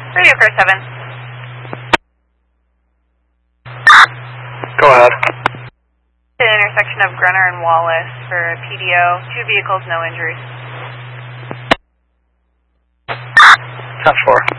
Radio Car 7. Go ahead. The intersection of Grunner and Wallace for a PDO. 2 vehicles, no injuries. 10-4.